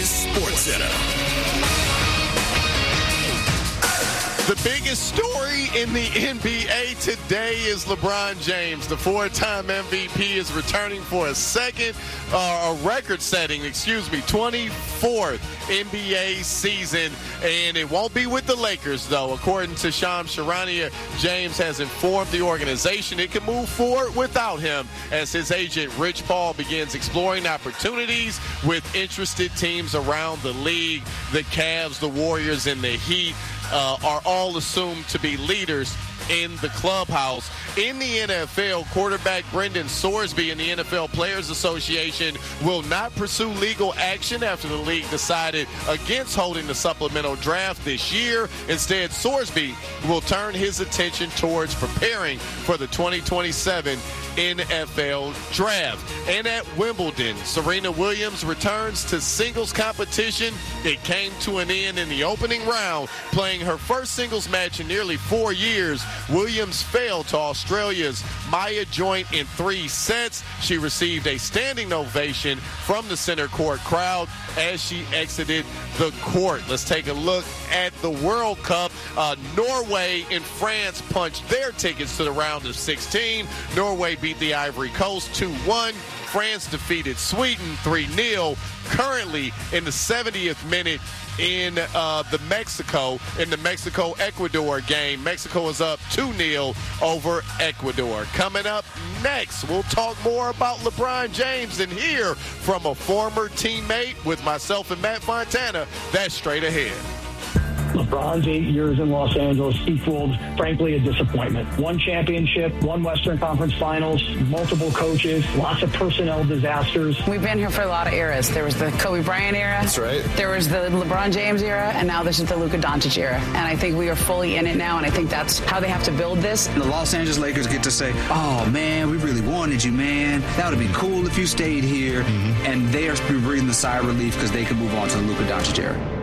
SportsCenter. The biggest story in the NBA today is LeBron James. The four-time MVP is returning for a record-setting, 24th NBA season. And it won't be with the Lakers, though. According to Shams Charania, James has informed the organization it can move forward without him as his agent Rich Paul begins exploring opportunities with interested teams around the league. The Cavs, the Warriors, and the Heat are all assumed to be leaders in the clubhouse. In the NFL, quarterback Brendan Sorsby and the NFL Players Association will not pursue legal action after the league decided against holding the supplemental draft this year. Instead, Sorsby will turn his attention towards preparing for the 2027 NFL draft. And at Wimbledon, Serena Williams returns to singles competition. It came to an end in the opening round. Playing her first singles match in nearly 4 years, Williams failed to Australia's Maya Joint in 3 sets. She received a standing ovation from the center court crowd as she exited the court. Let's take a look at the World Cup. Norway and France punched their tickets to the round of 16. Norway beat the Ivory Coast 2-1. France defeated Sweden 3-0. Currently in the 70th minute in the Mexico-Ecuador game. Mexico is up 2-0 over Ecuador. Coming up next, we'll talk more about LeBron James and hear from a former teammate with myself and Matt Fontana. That's straight ahead. LeBron's 8 years in Los Angeles equaled, frankly, a disappointment. 1 championship, 1 Western Conference Finals, multiple coaches, lots of personnel disasters. We've been here for a lot of eras. There was the Kobe Bryant era. That's right. There was the LeBron James era, and now this is the Luka Doncic era. And I think we are fully in it now, and I think that's how they have to build this. The Los Angeles Lakers get to say, oh, man, we really wanted you, man. That would have been cool if you stayed here. Mm-hmm. And they are breathing the sigh of relief because they can move on to the Luka Doncic era.